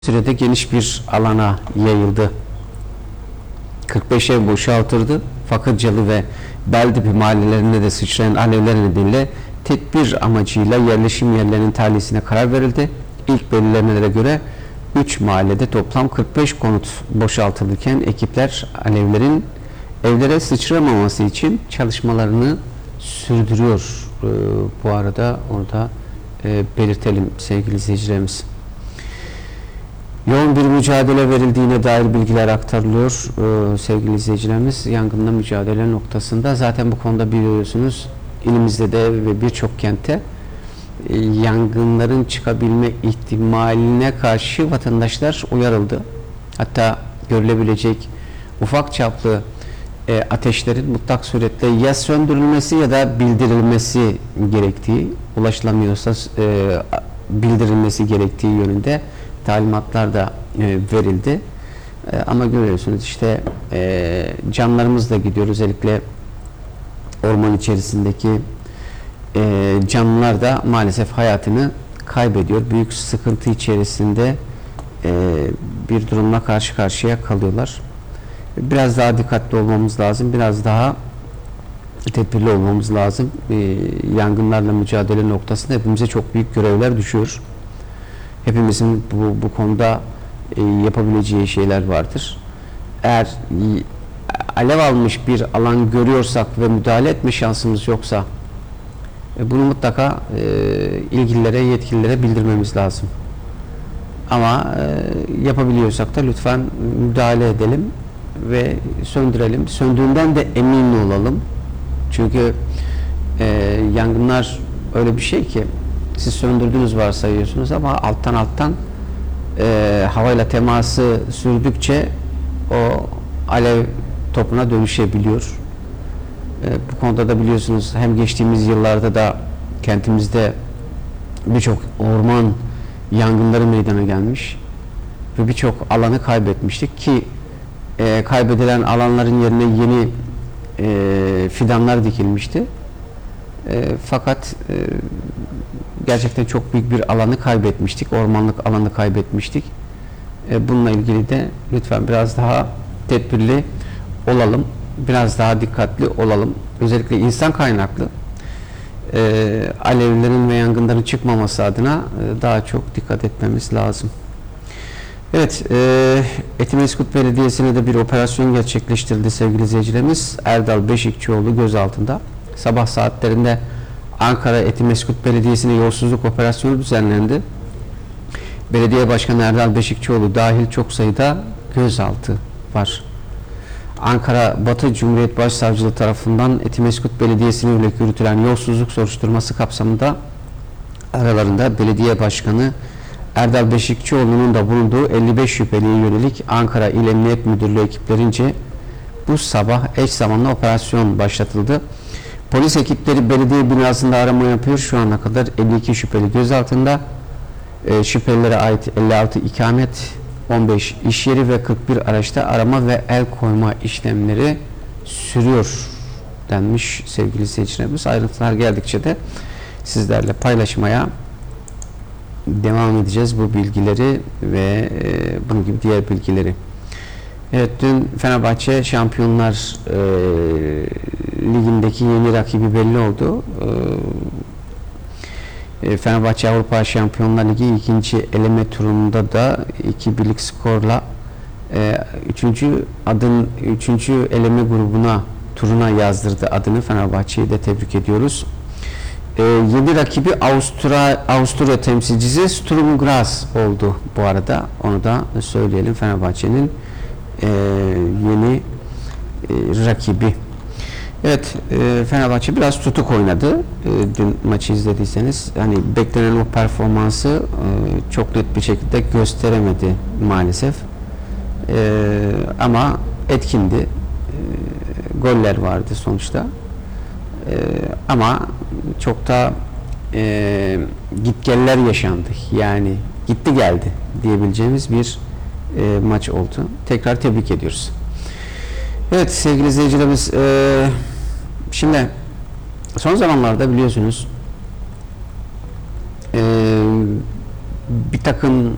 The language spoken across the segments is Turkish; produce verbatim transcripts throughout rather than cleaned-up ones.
Sürede geniş bir alana yayıldı. kırk beş ev boşaltıldı. Fakırcalı ve Beldibi mahallelerinde de sıçrayan alevler nedeniyle tedbir amacıyla yerleşim yerlerinin tahliyesine karar verildi. İlk belirlenmelere göre üç mahallede toplam kırk beş konut boşaltılırken ekipler alevlerin evlere sıçramaması için çalışmalarını sürdürüyor. Ee, bu arada orada e, belirtelim sevgili izleyicilerimiz. Yoğun bir mücadele verildiğine dair bilgiler aktarılıyor ee, sevgili izleyicilerimiz. Yangınla mücadele noktasında zaten bu konuda biliyorsunuz ilimizde de ve birçok kentte e, yangınların çıkabilme ihtimaline karşı vatandaşlar uyarıldı. Hatta görülebilecek ufak çaplı e, ateşlerin mutlak suretle ya söndürülmesi ya da bildirilmesi gerektiği, ulaşılamıyorsa e, bildirilmesi gerektiği yönünde talimatlar da e, verildi. E, ama görüyorsunuz işte e, canlarımızla gidiyor. Özellikle orman içerisindeki e, canlılar da maalesef hayatını kaybediyor. Büyük sıkıntı içerisinde e, bir durumla karşı karşıya kalıyorlar. Biraz daha dikkatli olmamız lazım. Biraz daha tedbirli olmamız lazım. E, yangınlarla mücadele noktasında hepimize çok büyük görevler düşüyor. Hepimizin bu, bu konuda e, yapabileceği şeyler vardır. Eğer e, alev almış bir alan görüyorsak ve müdahale etme şansımız yoksa e, bunu mutlaka e, ilgililere, yetkililere bildirmemiz lazım. Ama e, yapabiliyorsak da lütfen müdahale edelim ve söndürelim. Söndüğünden de emin olalım. Çünkü e, yangınlar öyle bir şey ki siz söndürdünüz varsayıyorsunuz ama alttan alttan e, havayla teması sürdükçe o alev topuna dönüşebiliyor. E, bu konuda da biliyorsunuz hem geçtiğimiz yıllarda da kentimizde birçok orman yangınları meydana gelmiş ve birçok alanı kaybetmiştik ki e, kaybedilen alanların yerine yeni e, fidanlar dikilmişti. E, fakat e, gerçekten çok büyük bir alanı kaybetmiştik. Ormanlık alanı kaybetmiştik. E, bununla ilgili de lütfen biraz daha tedbirli olalım. Biraz daha dikkatli olalım. Özellikle insan kaynaklı e, alevlerin ve yangınların çıkmaması adına e, daha çok dikkat etmemiz lazım. Evet, e, Etimeskut Belediyesi'ne de bir operasyon gerçekleştirildi sevgili izleyicilerimiz. Erdal Beşikçioğlu gözaltında. Sabah saatlerinde Ankara Etimeskut Belediyesi'ne yolsuzluk operasyonu düzenlendi. Belediye Başkanı Erdal Beşikçioğlu dahil çok sayıda gözaltı var. Ankara Batı Cumhuriyet Başsavcılığı tarafından Etimeskut Belediyesi'ne yönelik yürütülen yolsuzluk soruşturması kapsamında aralarında Belediye Başkanı Erdal Beşikçioğlu'nun da bulunduğu elli beş şüpheliye yönelik Ankara İl Emniyet Müdürlüğü ekiplerince bu sabah eş zamanlı operasyon başlatıldı. Polis ekipleri belediye binasında arama yapıyor. Şu ana kadar elli iki şüpheli gözaltında. E, şüphelilere ait elli altı ikamet, on beş iş yeri ve kırk bir araçta arama ve el koyma işlemleri sürüyor denmiş sevgili seyircilerimiz. Ayrıntılar geldikçe de sizlerle paylaşmaya devam edeceğiz bu bilgileri ve e, bunun gibi diğer bilgileri. Evet, dün Fenerbahçe Şampiyonlar e, Ligi'ndeki yeni rakibi belli oldu. E, Fenerbahçe Avrupa Şampiyonlar Ligi ikinci eleme turunda da iki birlik skorla e, üçüncü adım üçüncü eleme grubuna turuna yazdırdı adını. Fenerbahçe'yi de tebrik ediyoruz. E, yeni rakibi Avusturya, Avusturya temsilcisi Sturm Graz oldu bu arada. Onu da söyleyelim, Fenerbahçe'nin e, yeni e, rakibi. Evet, e, Fenerbahçe biraz tutuk oynadı. E, dün maçı izlediyseniz hani beklenen o performansı e, çok net bir şekilde gösteremedi maalesef. E, ama etkindi. E, goller vardı sonuçta. E, ama çok da e, gitgeller yaşandı. Yani gitti geldi diyebileceğimiz bir e, maç oldu. Tekrar tebrik ediyoruz. Evet sevgili izleyicilerimiz, e, şimdi son zamanlarda biliyorsunuz e, bir takım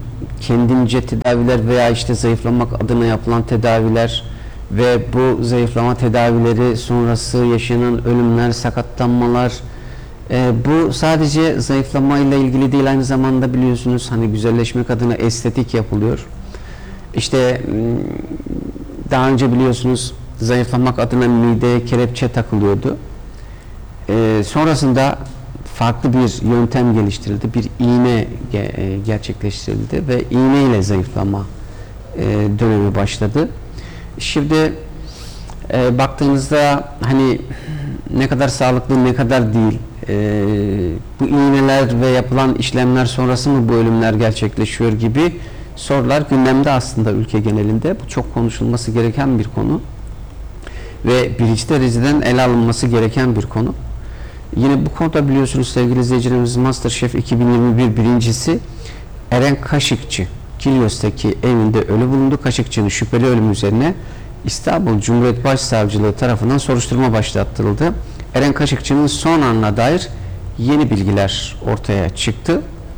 kendince tedaviler veya işte zayıflamak adına yapılan tedaviler ve bu zayıflama tedavileri sonrası yaşanan ölümler, sakatlanmalar, e, bu sadece zayıflama ile ilgili değil, aynı zamanda biliyorsunuz hani güzelleşmek adına estetik yapılıyor. İşte daha önce biliyorsunuz zayıflamak adına mideye kelepçe takılıyordu. E, sonrasında farklı bir yöntem geliştirildi, bir iğne ge- gerçekleştirildi ve iğne ile zayıflama e, dönemi başladı. Şimdi e, baktığınızda hani ne kadar sağlıklı ne kadar değil, e, bu iğneler ve yapılan işlemler sonrası mı bu ölümler gerçekleşiyor gibi sorular gündemde aslında ülke genelinde. Bu çok konuşulması gereken bir konu ve birinci dereceden ele alınması gereken bir konu. Yine bu konuda biliyorsunuz sevgili izleyicilerimiz, MasterChef iki bin yirmi bir birincisi Eren Kaşıkçı Kilyos'taki evinde ölü bulundu. Kaşıkçı'nın şüpheli ölümü üzerine İstanbul Cumhuriyet Başsavcılığı tarafından soruşturma başlatıldı. Eren Kaşıkçı'nın son anına dair yeni bilgiler ortaya çıktı.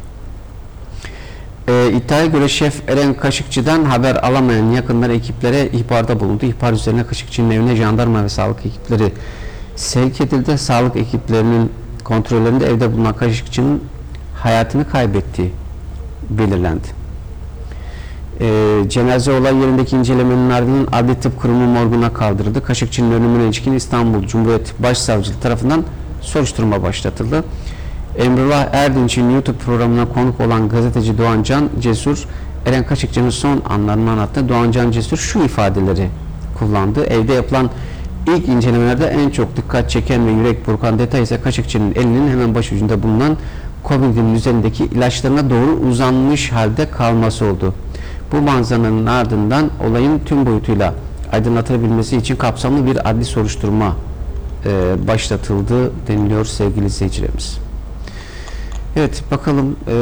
E, iddiaya göre şef Eren Kaşıkçı'dan haber alamayan yakınları ekiplere ihbarda bulundu. İhbar üzerine Kaşıkçı'nın evine jandarma ve sağlık ekipleri sevk edildi. Sağlık ekiplerinin kontrollerinde evde bulunan Kaşıkçı'nın hayatını kaybettiği belirlendi. E, cenaze olay yerindeki incelemenin ardından Adli Tıp Kurumu morguna kaldırıldı. Kaşıkçı'nın ölümüne ilişkin İstanbul Cumhuriyet Başsavcılığı tarafından soruşturma başlatıldı. Emrullah Erdinç'in YouTube programına konuk olan gazeteci Doğan Can Cesur, Eren Kaşıkçı'nın son anlarını anlattı. Doğan Can Cesur şu ifadeleri kullandı. Evde yapılan ilk incelemelerde en çok dikkat çeken ve yürek burkan detay ise Kaşıkçı'nın elinin hemen başucunda bulunan COVID'in üzerindeki ilaçlarına doğru uzanmış halde kalması oldu. Bu manzaranın ardından olayın tüm boyutuyla aydınlatılabilmesi için kapsamlı bir adli soruşturma e, başlatıldı deniliyor sevgili izleyicilerimiz. Evet, bakalım, e,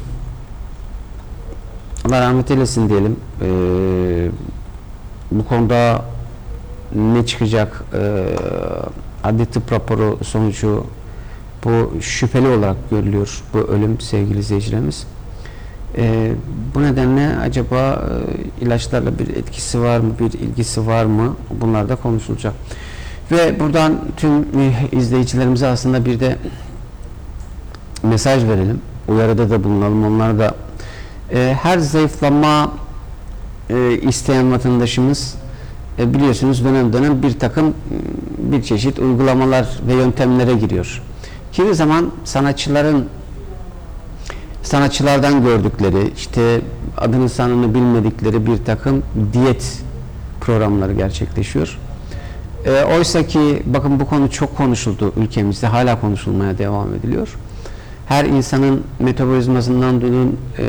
Allah rahmet eylesin diyelim. E, bu konuda ne çıkacak? E, adli tıp raporu sonucu bu şüpheli olarak görülüyor bu ölüm sevgili izleyicilerimiz. E, bu nedenle acaba e, ilaçlarla bir etkisi var mı, bir ilgisi var mı? Bunlar da konuşulacak. Ve buradan tüm e, izleyicilerimize aslında bir de mesaj verelim. Uyarıda da bulunalım. Onlar da e, her zayıflama e, isteyen vatandaşımız e, biliyorsunuz dönem dönem bir takım bir çeşit uygulamalar ve yöntemlere giriyor. Kimi zaman sanatçıların sanatçılardan gördükleri, işte adını sanını bilmedikleri bir takım diyet programları gerçekleşiyor. E, oysa ki bakın bu konu çok konuşuldu ülkemizde, hala konuşulmaya devam ediliyor. Her insanın metabolizmasından tutun, e,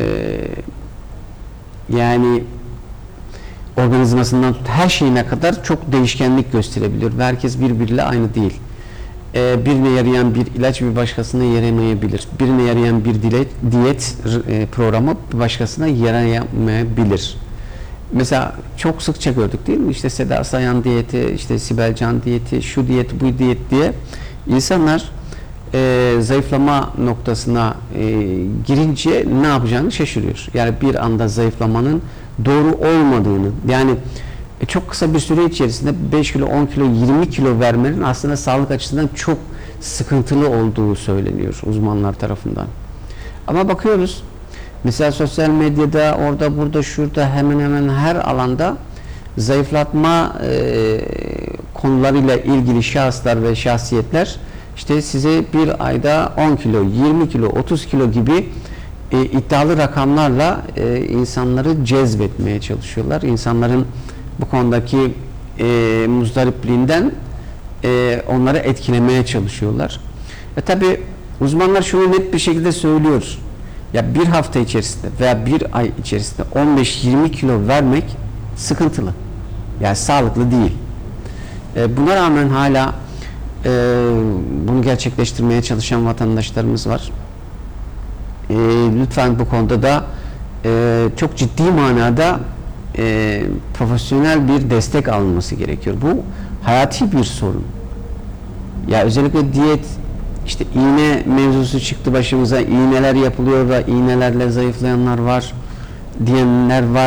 yani organizmasından tut, her şeyine kadar çok değişkenlik gösterebiliyor ve herkes birbiriyle aynı değil. E, birine yarayan bir ilaç bir başkasına yaramayabilir. Birine yarayan bir diyet, diyet e, programı bir başkasına yarayamayabilir. Mesela çok sıkça gördük değil mi? İşte Seda Sayan diyeti, işte Sibel Can diyeti, şu diyet, bu diyet diye insanlar e, zayıflama noktasına e, girince ne yapacağını şaşırıyor. Yani bir anda zayıflamanın doğru olmadığını, yani e, çok kısa bir süre içerisinde beş kilo, on kilo, yirmi kilo vermenin aslında sağlık açısından çok sıkıntılı olduğu söyleniyor uzmanlar tarafından. Ama bakıyoruz, mesela sosyal medyada, orada, burada, şurada, hemen hemen her alanda zayıflatma e, konularıyla ilgili şahıslar ve şahsiyetler işte size bir ayda on kilo, yirmi kilo, otuz kilo gibi e, iddialı rakamlarla e, insanları cezbetmeye çalışıyorlar. İnsanların bu konudaki e, muzdaripliğinden e, onları etkilemeye çalışıyorlar. E tabi uzmanlar şunu net bir şekilde söylüyor. Ya bir hafta içerisinde veya bir ay içerisinde on beş yirmi kilo vermek sıkıntılı. Yani sağlıklı değil. E, buna rağmen hala e, bunu gerçekleştirmeye çalışan vatandaşlarımız var. E, lütfen bu konuda da e, çok ciddi manada e, profesyonel bir destek alınması gerekiyor. Bu hayati bir sorun. Ya özellikle diyet, İşte iğne mevzusu çıktı başımıza. İğneler yapılıyor ve iğnelerle zayıflayanlar var. diyenler var.